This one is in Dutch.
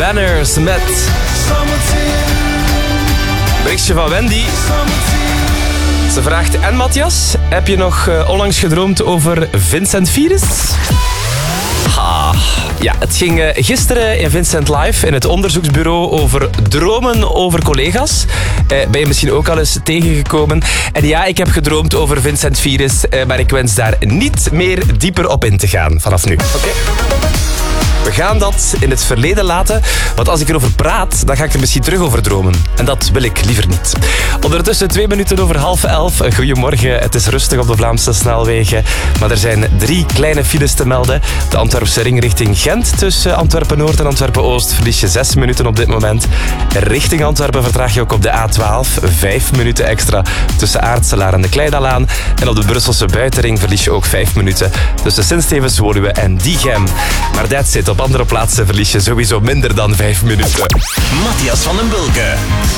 Banners met... Berichtje van Wendy. Ze vraagt, en Matthias, heb je nog onlangs gedroomd over Vincent Virus? Ja, het ging gisteren in Vincent Live in het onderzoeksbureau over dromen over collega's. Ben je misschien ook al eens tegengekomen. En ja, ik heb gedroomd over Vincent Virus, maar ik wens daar niet meer dieper op in te gaan vanaf nu. Oké? We gaan dat in het verleden laten, want als ik erover praat, dan ga ik er misschien terug over dromen. En dat wil ik liever niet. Ondertussen 2 minuten over 10:30. Goedemorgen, het is rustig op de Vlaamse snelwegen, maar er zijn 3 kleine files te melden. De Antwerpse ring richting Gent tussen Antwerpen-Noord en Antwerpen-Oost verlies je 6 minuten op dit moment. Richting Antwerpen vertraag je ook op de A12 5 minuten extra tussen Aartselaar en de Kleidalaan. En op de Brusselse buitenring verlies je ook 5 minuten tussen Sint-Stevens, Woluwe en Diegem. Maar that's it. Op andere plaatsen verlies je sowieso minder dan 5 minuten. Matthias van den Bulke.